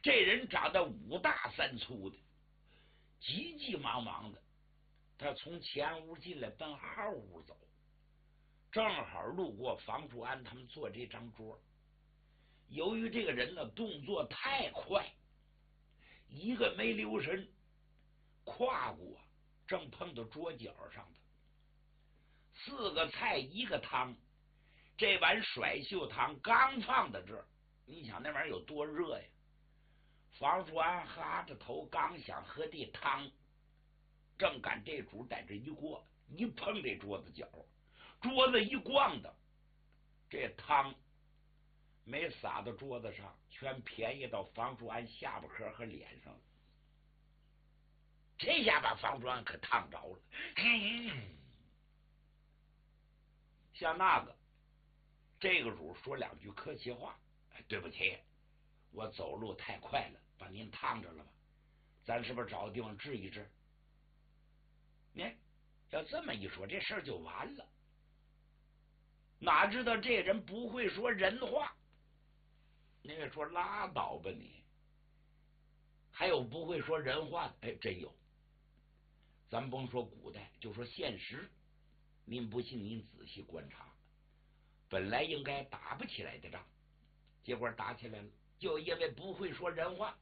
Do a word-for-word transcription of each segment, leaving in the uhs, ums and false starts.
这人长得五大三粗的，急急忙忙的，他从前屋进来奔后屋走，正好路过房叔安他们坐这张桌。由于这个人呢动作太快，一个没留神跨过，正碰到桌角上的。四个菜一个汤，这碗甩袖汤刚放到这儿，你想那玩意儿有多热呀？房叔安哈着头，刚想喝这汤，正赶这主在这一过，一碰这桌子角，桌子一咣的，这汤没洒到桌子上，全便宜到房叔安下巴壳和脸上了。这下把房叔安可烫着了。像那个这个主说两句客气话，哎，对不起，我走路太快了，把您烫着了吧？咱是不是找个地方治一治？你要这么一说，这事儿就完了。哪知道这人不会说人话，那个说拉倒吧你，还有不会说人话的，哎，真有。咱甭说古代，就说现实，您不信您仔细观察，本来应该打不起来的仗，结果打起来了，就因为不会说人话。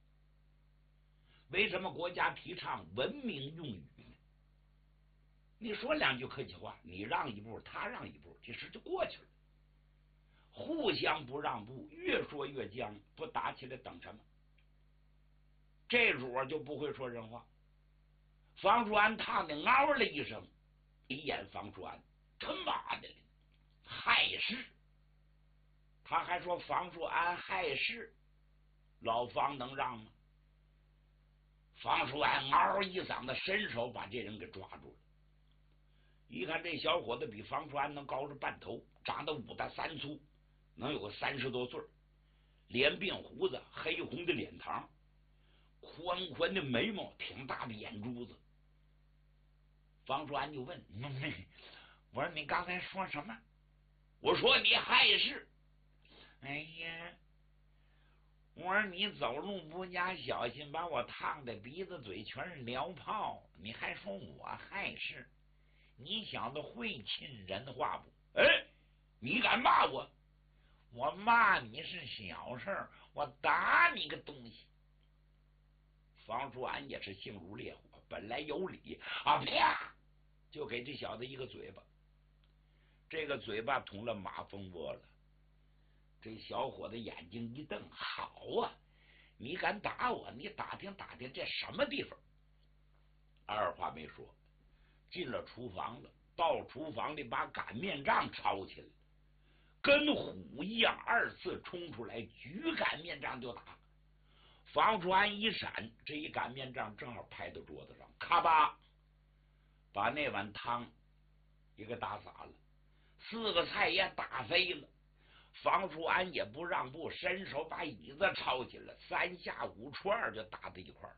为什么国家提倡文明用语呢？你说两句客气话，你让一步他让一步，这事就过去了。互相不让步，越说越僵，不打起来等什么？这主就不会说人话。房叔安烫的嗷了一声，一眼房叔安，他妈的害事！他还说房叔安害事，老房能让吗？房叔安嗷一嗓子，伸手把这人给抓住了。一看这小伙子比房叔安能高着半头，长得五大三粗，能有个三十多岁，脸鬓胡子，黑红的脸膛，宽宽的眉毛，挺大的眼珠子。房叔安就问：“我说你刚才说什么？”我说：“你害事。”哎呀，我说你走路不加小心，把我烫的鼻子嘴全是燎泡，你还说我害事？你小子会沁人话不？哎，你敢骂我？我骂你是小事，我打你个东西！房叔安也是性如烈火，本来有理啊，啪就给这小子一个嘴巴，这个嘴巴捅了马蜂窝了。这小伙子眼睛一瞪，好啊，你敢打我？你打听打听这什么地方？二话没说，进了厨房了，到厨房里把擀面杖抄起来，跟虎一样二次冲出来，举擀面杖就打。房叔安一闪，这一擀面杖正好拍到桌子上，咔吧把那碗汤也给打洒了，四个菜也打飞了。房叔安也不让步，伸手把椅子抄起来，三下五除二就打在一块儿。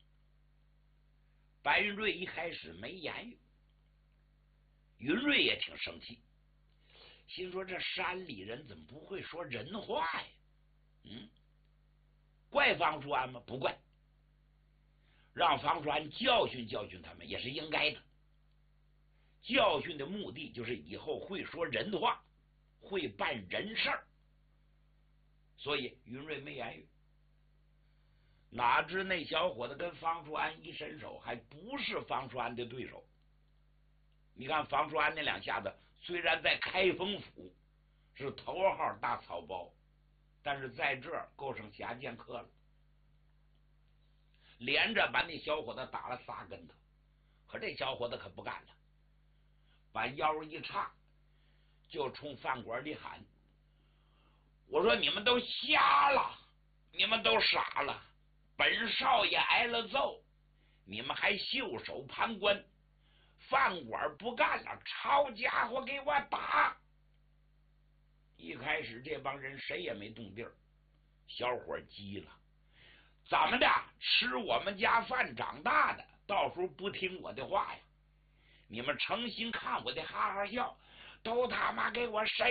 白云瑞一开始没言语，云瑞也挺生气，心说这山里人怎么不会说人话呀？嗯，怪房叔安吗？不怪，让房叔安教训教训他们也是应该的。教训的目的就是以后会说人话，会办人事儿。所以云瑞没言语。哪知那小伙子跟房叔安一伸手，还不是房叔安的对手。你看房叔安那两下子，虽然在开封府是头号大草包，但是在这儿够上侠剑客了，连着把那小伙子打了仨跟头。可这小伙子可不干了，把腰一叉，就冲饭馆里喊：“我说你们都瞎了，你们都傻了！本少爷挨了揍，你们还袖手旁观，饭馆不干了，抄家伙给我打！”一开始这帮人谁也没动地儿，小伙急了：“怎么的？吃我们家饭长大的，到时候不听我的话呀？你们诚心看我的哈哈笑，都他妈给我谁